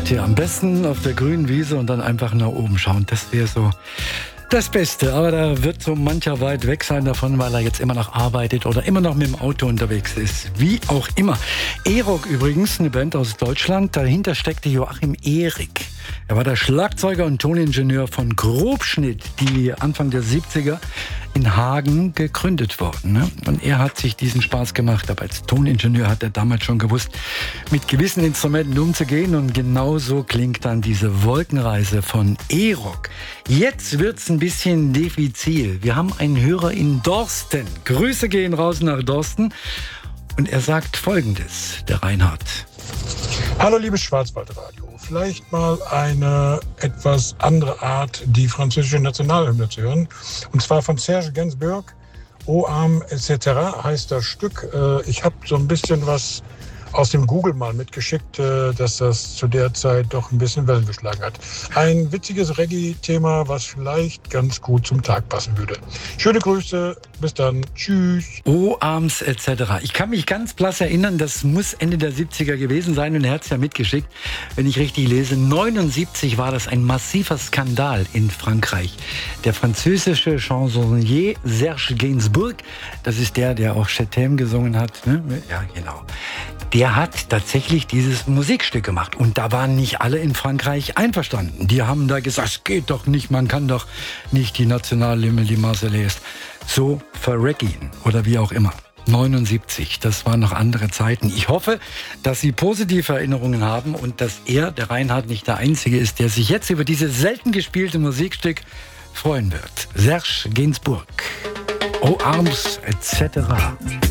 Tja, am besten auf der grünen Wiese und dann einfach nach oben schauen. Das wäre so das Beste. Aber da wird so mancher weit weg sein davon, weil er jetzt immer noch arbeitet oder immer noch mit dem Auto unterwegs ist. Wie auch immer. E-Rock übrigens, eine Band aus Deutschland. Dahinter steckte Joachim Erik. Er war der Schlagzeuger und Toningenieur von Grobschnitt, die Anfang der 70er in Hagen gegründet wurden. Ne? Und er hat sich diesen Spaß gemacht. Aber als Toningenieur hat er damals schon gewusst, mit gewissen Instrumenten umzugehen. Und genauso klingt dann diese Wolkenreise von E-Rock. Jetzt wird's ein bisschen diffizil. Wir haben einen Hörer in Dorsten. Grüße gehen raus nach Dorsten. Und er sagt Folgendes, der Reinhard. Hallo liebes Schwarzwaldradio. Vielleicht mal eine etwas andere Art, die französische Nationalhymne zu hören. Und zwar von Serge Gainsbourg, O Arme etc. heißt das Stück. Ich habe so ein bisschen was aus dem Google mal mitgeschickt, dass das zu der Zeit doch ein bisschen Wellen geschlagen hat. Ein witziges Reggae-Thema, was vielleicht ganz gut zum Tag passen würde. Schöne Grüße, bis dann, tschüss. O Arms etc. Ich kann mich ganz blass erinnern, das muss Ende der 70er gewesen sein und er hat es ja mitgeschickt, wenn ich richtig lese. 79 war das ein massiver Skandal in Frankreich. Der französische Chansonnier Serge Gainsbourg, das ist der auch Je t'aime gesungen hat, ne? Ja, genau. Der hat tatsächlich dieses Musikstück gemacht. Und da waren nicht alle in Frankreich einverstanden. Die haben da gesagt, es geht doch nicht, man kann doch nicht die Nationalhymne, die Marseillaise, so verrecken oder wie auch immer. 79, das waren noch andere Zeiten. Ich hoffe, dass Sie positive Erinnerungen haben und dass er, der Reinhard, nicht der Einzige ist, der sich jetzt über dieses selten gespielte Musikstück freuen wird. Serge Gainsbourg, O Arms etc.